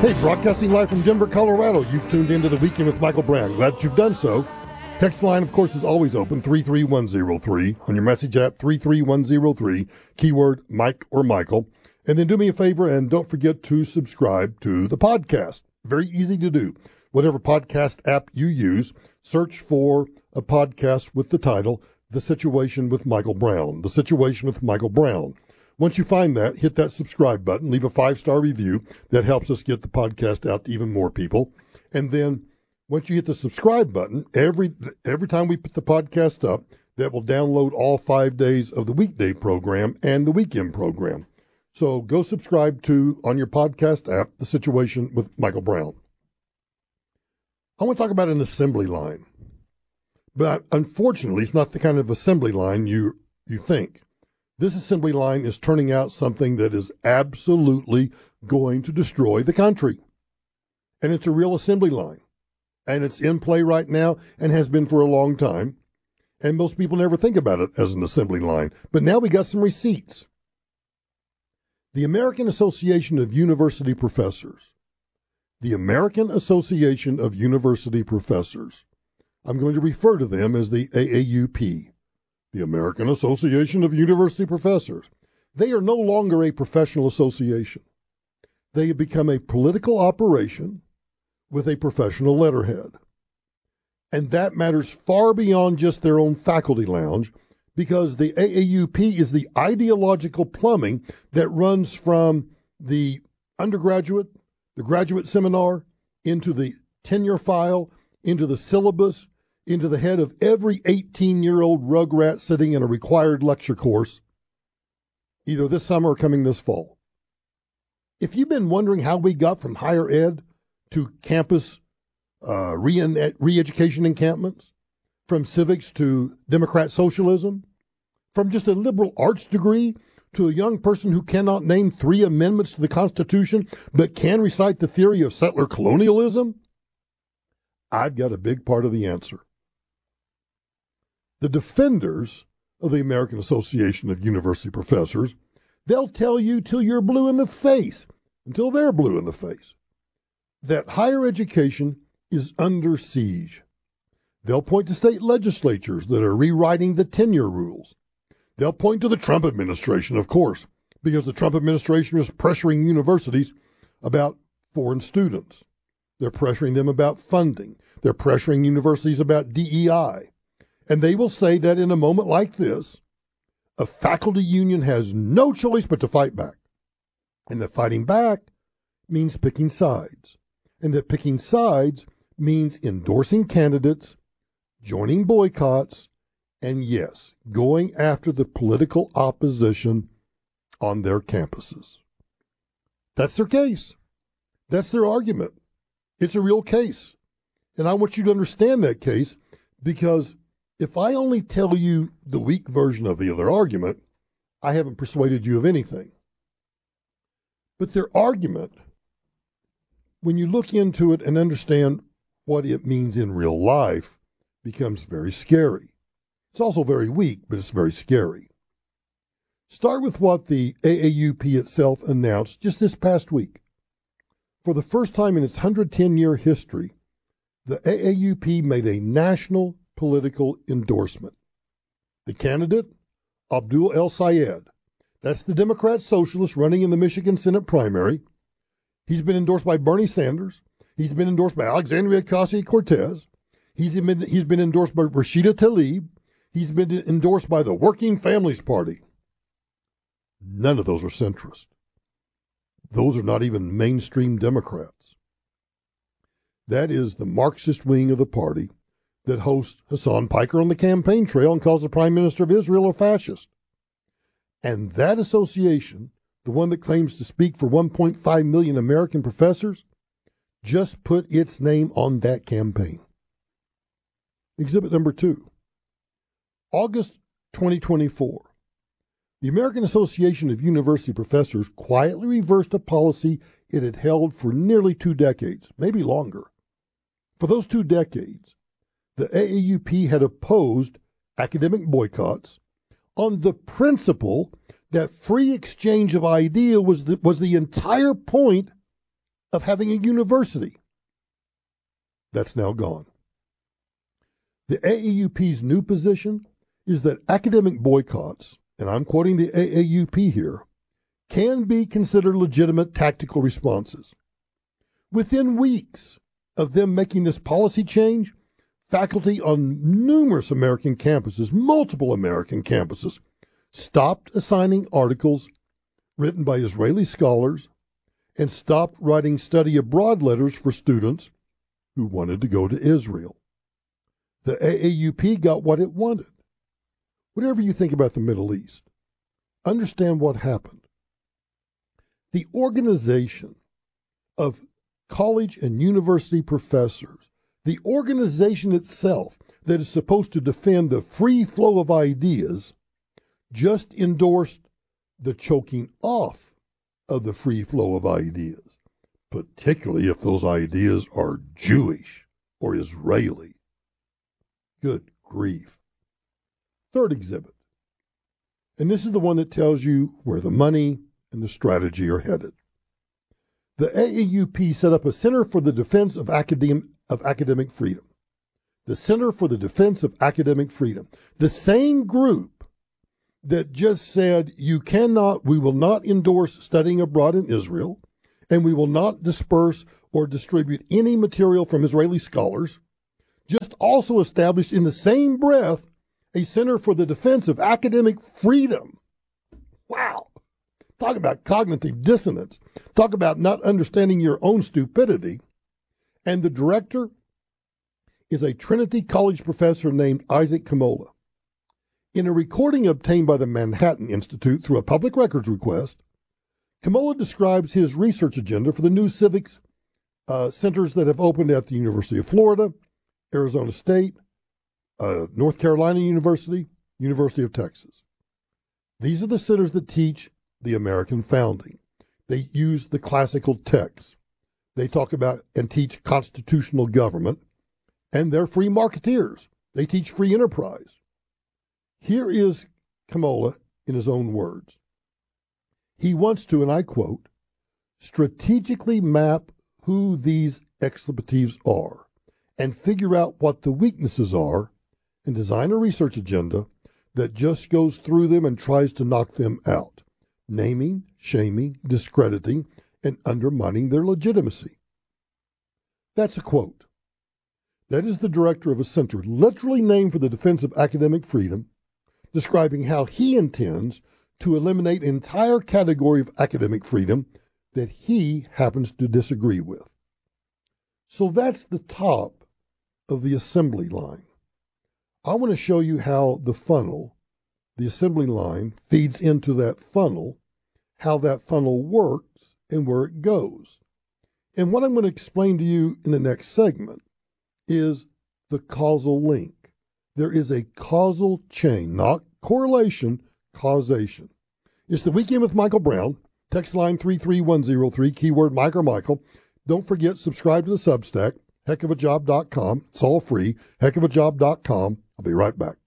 Hey, broadcasting live from Denver, Colorado. You've tuned into The Weekend with Michael Brown. Glad you've done so. Text line, of course, is always open, 33103. On your message app, 33103, keyword Mike or Michael. And then do me a favor and don't forget to subscribe to the podcast. Very easy to do. Whatever podcast app you use, search for a podcast with the title, The Situation with Michael Brown. The Situation with Michael Brown. Once you find that, hit that subscribe button, leave a 5-star review. That helps us get the podcast out to even more people. And then once you hit the subscribe button, every time we put the podcast up, that will download all 5 days of the weekday program and the weekend program. So go subscribe to, on your podcast app, The Situation with Michael Brown. I want to talk about an assembly line. But unfortunately, it's not the kind of assembly line you think. This assembly line is turning out something that is absolutely going to destroy the country. And it's a real assembly line. And it's in play right now and has been for a long time. And most people never think about it as an assembly line. But now we got some receipts. The American Association of University Professors. The American Association of University Professors. I'm going to refer to them as the AAUP. The American Association of University Professors. They are no longer a professional association. They have become a political operation with a professional letterhead. And that matters far beyond just their own faculty lounge, because the AAUP is the ideological plumbing that runs from the undergraduate, the graduate seminar, into the tenure file, into the syllabus, into the head of every 18-year-old rugrat sitting in a required lecture course, either this summer or coming this fall. If you've been wondering how we got from higher ed to campus re-education encampments, from civics to Democrat socialism, from just a liberal arts degree to a young person who cannot name 3 amendments to the Constitution but can recite the theory of settler colonialism, I've got a big part of the answer. The defenders of the American Association of University Professors, they'll tell you till you're blue in the face, until they're blue in the face, that higher education is under siege. They'll point to state legislatures that are rewriting the tenure rules. They'll point to the Trump administration, of course, because the Trump administration is pressuring universities about foreign students. They're pressuring them about funding. They're pressuring universities about DEI. And they will say that in a moment like this, a faculty union has no choice but to fight back. And that fighting back means picking sides. And that picking sides means endorsing candidates, joining boycotts, and yes, going after the political opposition on their campuses. That's their case. That's their argument. It's a real case. And I want you to understand that case, because if I only tell you the weak version of the other argument, I haven't persuaded you of anything. But their argument, when you look into it and understand what it means in real life, becomes very scary. It's also very weak, but it's very scary. Start with what the AAUP itself announced just this past week. For the first time in its 110-year history, the AAUP made a national political endorsement. The candidate, Abdul El-Sayed. That's the Democrat socialist running in the Michigan Senate primary. He's been endorsed by Bernie Sanders. He's been endorsed by Alexandria Ocasio-Cortez. He's been endorsed by Rashida Tlaib. He's been endorsed by the Working Families Party. None of those are centrist. Those are not even mainstream Democrats. That is the Marxist wing of the party that hosts Hassan Piker on the campaign trail and calls the Prime Minister of Israel a fascist. And that association, the one that claims to speak for 1.5 million American professors, just put its name on that campaign. Exhibit number 2. August 2024. The American Association of University Professors quietly reversed a policy it had held for nearly 2 decades, maybe longer. For those 2 decades, the AAUP had opposed academic boycotts on the principle that free exchange of idea was the entire point of having a university. That's now gone. The AAUP's new position is that academic boycotts, and I'm quoting the AAUP here, can be considered legitimate tactical responses. Within weeks of them making this policy change, faculty on numerous American campuses, multiple American campuses, stopped assigning articles written by Israeli scholars and stopped writing study abroad letters for students who wanted to go to Israel. The AAUP got what it wanted. Whatever you think about the Middle East, understand what happened. The organization of college and university professors, the organization itself that is supposed to defend the free flow of ideas, just endorsed the choking off of the free flow of ideas, particularly if those ideas are Jewish or Israeli. Good grief. Third exhibit. And this is the one that tells you where the money and the strategy are headed. The AAUP set up a Center for the Defense of Academic Freedom. The Center for the Defense of Academic Freedom. The same group that just said we will not endorse studying abroad in Israel, and we will not disperse or distribute any material from Israeli scholars, just also established in the same breath a Center for the Defense of Academic Freedom. Wow. Talk about cognitive dissonance. Talk about not understanding your own stupidity. And the director is a Trinity College professor named Isaac Kamola. In a recording obtained by the Manhattan Institute through a public records request, Kamola describes his research agenda for the new civics centers that have opened at the University of Florida, Arizona State, North Carolina University, University of Texas. These are the centers that teach the American founding. They use the classical texts. They talk about and teach constitutional government, and they're free marketeers. They teach free enterprise. Here is Kamola in his own words. He wants to, and I quote, strategically map who these expletives are and figure out what the weaknesses are and design a research agenda that just goes through them and tries to knock them out, naming, shaming, discrediting, and undermining their legitimacy. That's a quote. That is the director of a center literally named for the defense of academic freedom, describing how he intends to eliminate an entire category of academic freedom that he happens to disagree with. So that's the top of the assembly line. I want to show you how the funnel, the assembly line, feeds into that funnel, how that funnel works, and where it goes. And what I'm going to explain to you in the next segment is the causal link. There is a causal chain, not correlation, causation. It's the Weekend with Michael Brown. Text line 33103, keyword Mike or Michael. Don't forget, subscribe to the Substack, heckofajob.com. It's all free, heckofajob.com. I'll be right back.